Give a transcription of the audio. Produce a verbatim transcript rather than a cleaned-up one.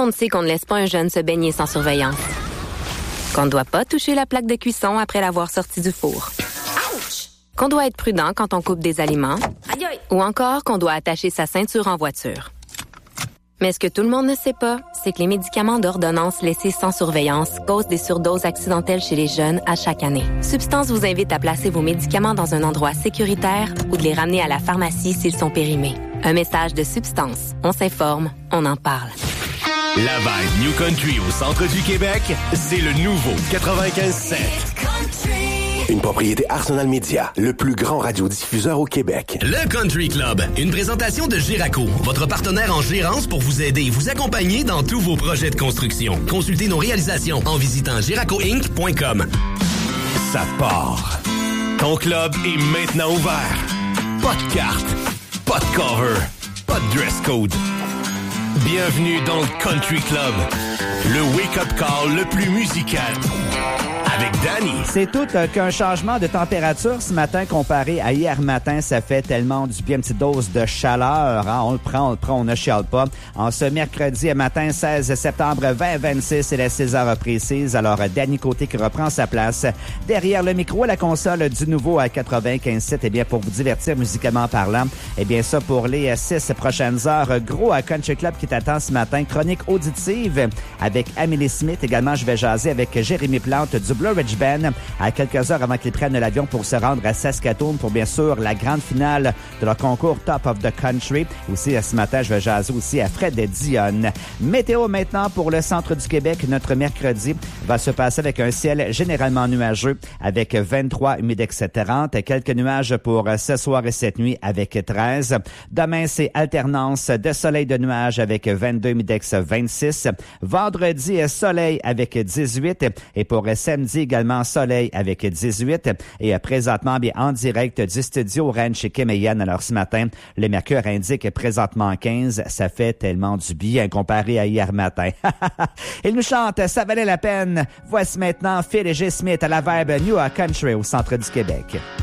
monde sait qu'on ne laisse pas un jeune se baigner sans surveillance. Qu'on ne doit pas toucher la plaque de cuisson après l'avoir sortie du four. Ouch! Qu'on doit être prudent quand on coupe des aliments. Aïe aïe! Ou encore qu'on doit attacher sa ceinture en voiture. Mais ce que tout le monde ne sait pas, c'est que les médicaments d'ordonnance laissés sans surveillance causent des surdoses accidentelles chez les jeunes à chaque année. Substance vous invite à placer vos médicaments dans un endroit sécuritaire ou de les ramener à la pharmacie s'ils sont périmés. Un message de Substance. On s'informe, on en parle. La vibe New Country au centre du Québec, c'est le nouveau quatre-vingt-quinze sept. Une propriété Arsenal Media, le plus grand radiodiffuseur au Québec. Le Country Club, une présentation de Giraco, votre partenaire en gérance pour vous aider et vous accompagner dans tous vos projets de construction. Consultez nos réalisations en visitant giraco inc point com. Ça part. Ton club est maintenant ouvert. Pas de carte, pas de cover, pas de dress code. Bienvenue dans le Country Club, le wake-up call le plus musical. Avec Danny. C'est tout euh, qu'un changement de température ce matin comparé à hier matin. Ça fait tellement du bien, une petite dose de chaleur. Hein? On le prend, on le prend, on ne chiale pas. En ce mercredi matin, seize septembre vingt vingt-six, c'est la six heures précise. Alors, Danny Côté qui reprend sa place derrière le micro, la console du nouveau à quatre-vingt-quinze sept. Eh bien, pour vous divertir musicalement parlant, eh bien, ça pour les six prochaines heures. Gros à Country Club qui t'attend ce matin. Chronique auditive avec Amélie Smith. Également, je vais jaser avec Jérémy Plante du Blue Ridge Band à quelques heures avant qu'ils prennent l'avion pour se rendre à Saskatoon pour bien sûr la grande finale de leur concours Top of the Country. Aussi, ce matin, je vais jaser aussi à Fred Dionne. Météo maintenant pour le centre du Québec. Notre mercredi va se passer avec un ciel généralement nuageux avec vingt-trois, humidex trente. Quelques nuages pour ce soir et cette nuit avec treize. Demain, c'est alternance de soleil de nuages avec vingt-deux, humidex vingt-six. Vendredi, soleil avec dix-huit. Et pour samedi, également soleil avec dix-huit. Et présentement, bien en direct du studio Ranch Kemeyan. Alors ce matin, le mercure indique présentement quinze. Ça fait tellement du bien comparé à hier matin. Il nous chante « Ça valait la peine ». Voici maintenant Phil G. Smith à la vibe New Country au centre du Québec.